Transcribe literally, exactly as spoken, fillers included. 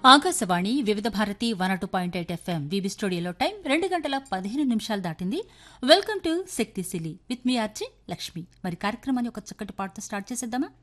ఆకాశవాణి వివిధ Bharati one two point eight FM VB స్టూడియోలో time రెండు గంటల పదిహేను నిమిషాలు దాటింది. Welcome to Shakti Sili with me RG Lakshmi. మరి కార్యక్రమాన్ని ఒక చక్కటి పాటతో స్టార్ట్ చేసేద్దామా?